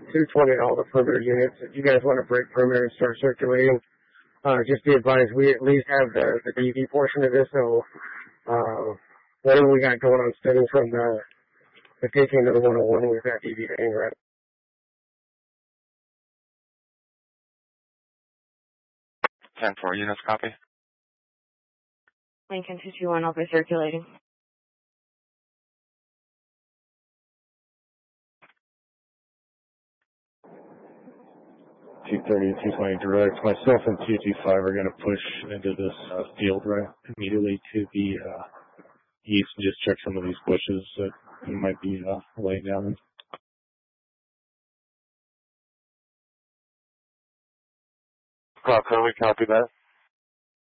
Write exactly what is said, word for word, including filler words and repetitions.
two twenty to all the perimeter units. If you guys want to break perimeter and start circulating, uh, just be advised we at least have the, the D V portion of this, so uh, whatever we got going on stemming from the, the taking to the one oh one, we've got D V to hang right. ten four units, copy. Lincoln two two one, I'll be circulating. two thirty, two twenty direct. Myself and two two five are going to push into this uh, field right immediately to the uh, east and just check some of these bushes that you might be uh, laying down. Rob, can we copy that?